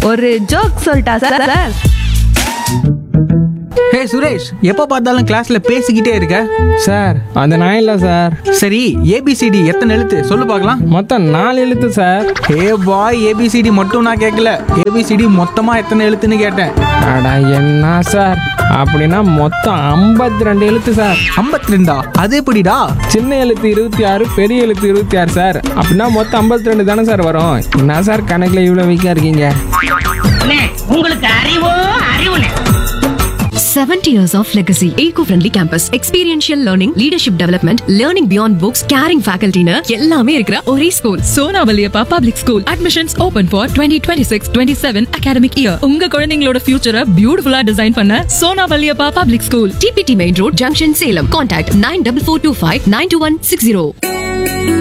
ஒரு ஜோக் சொல்லிட்டா சார்? ஹே சுரேஷ், எப்போ பார்த்தாலும் கிளாஸ்ல பேசிக்கிட்டே இருக்க? சார் அது நான் இல்லை சார். சரி, ஏபிசிடி எத்தனை எழுத்து சொல்லு பார்க்கலாம். மொத்தம் 4 எழுத்து சார். ஹே பாய், ஏபிசிடி மட்டும் நான் கேட்கல, ஏபிசிடி மொத்தமா எத்தனை எழுத்துன்னு கேட்டேன். அடா என்ன சார், அப்படின்னா மொத்தம் 52 எழுத்து சார். 52? அது எப்படிடா? சின்ன எழுத்து 26, பெரிய எழுத்து 26 சார். அப்படின்னா மொத்தம் 52 தானே சார் வரும். என்ன சார் கணக்கில் இவ்வளோ வீக்காக இருக்கீங்க? உங்களுக்கு அறிவோ அறிவுல 70 years of legacy. Eco-friendly campus. Experiential learning, leadership development, learning beyond books, caring faculty னு எல்லாமே இருக்கிற ஒரே school. Sona Valliappa public school. Admissions open for 2026-27 academic year. உங்க குழந்தைங்களோட ஃபியூச்சரை பியூட்டிஃபுல்லா டிசைன் பண்ண Sona Valliappa public school. TPT Main Road, Junction, Salem. Contact 9442592160.